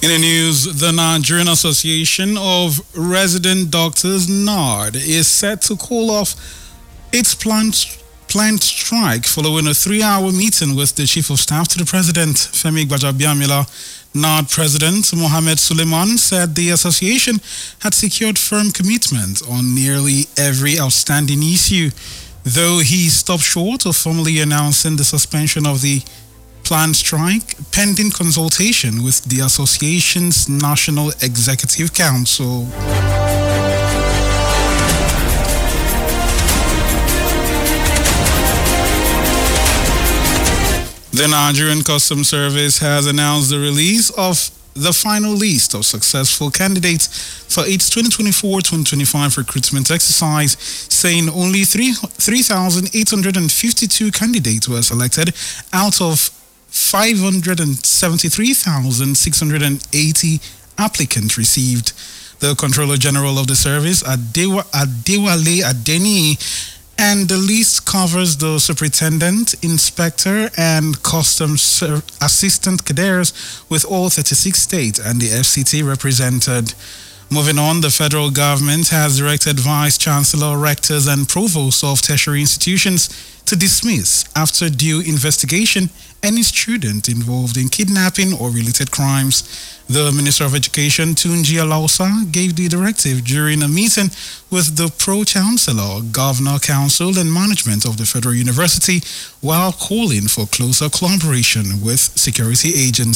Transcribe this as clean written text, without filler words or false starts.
In the news, the Nigerian Association of Resident Doctors, NARD, is set to call off its planned strike following a 3-hour meeting with the Chief of Staff to the President, Femi Gbajabiamila. NARD President Mohammed Suleiman said the association had secured firm commitment on nearly every outstanding issue, though he stopped short of formally announcing the suspension of the planned strike pending consultation with the association's National Executive Council. The Nigerian Customs Service has announced the release of the final list of successful candidates for its 2024-2025 recruitment exercise, saying only 3,852 candidates were selected out of 573,680 applicants received. The Controller General of the service, Adewale Adeni, and the list covers the Superintendent, Inspector, and Customs Assistant cadres with all 36 states and the FCT represented. Moving on, the federal government has directed Vice Chancellor, Rectors, and Provosts of tertiary institutions to dismiss, after due investigation, any student involved in kidnapping or related crimes. The Minister of Education, Tunji Alausa, gave the directive during a meeting with the Pro-Chancellor, Governor Council, and management of the Federal University, while calling for closer collaboration with security agents.